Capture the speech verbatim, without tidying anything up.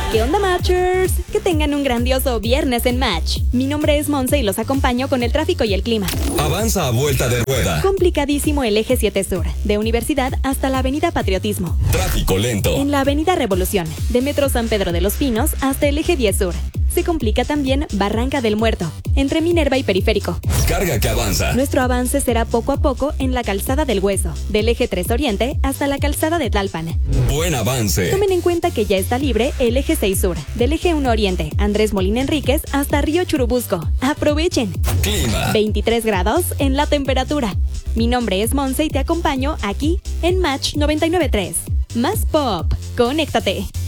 ¿Qué onda, Matchers? Que tengan un grandioso viernes en Match. Mi nombre es Monse y los acompaño con el tráfico y el clima. Avanza a vuelta de rueda. Complicadísimo el eje siete Sur, de Universidad hasta la avenida Patriotismo. Tráfico lento. En la avenida Revolución, de Metro San Pedro de los Pinos hasta el eje diez Sur. Se complica también Barranca del Muerto, entre Minerva y Periférico. Carga que avanza. Nuestro avance será poco a poco en la calzada del Hueso, del eje tres Oriente hasta la calzada de Tlalpan. Buen avance. Tomen en cuenta que ya está libre el eje seis Sur, del eje uno Oriente, Andrés Molina Enríquez hasta Río Churubusco. ¡Aprovechen! Clima. veintitrés grados en la temperatura. Mi nombre es Monse y te acompaño aquí en Match noventa y nueve punto tres. Más pop. Conéctate.